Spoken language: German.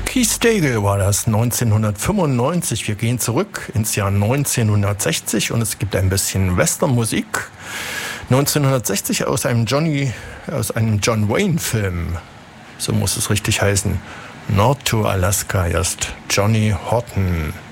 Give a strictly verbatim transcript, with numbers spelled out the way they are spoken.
Keith Stagel war das, neunzehnhundertfünfundneunzig. Wir gehen zurück ins Jahr neunzehnhundertsechzig und es gibt ein bisschen Westernmusik. neunzehnhundertsechzig aus einem Johnny, aus einem John Wayne-Film, so muss es richtig heißen. Nord to Alaska, erst Johnny Horton.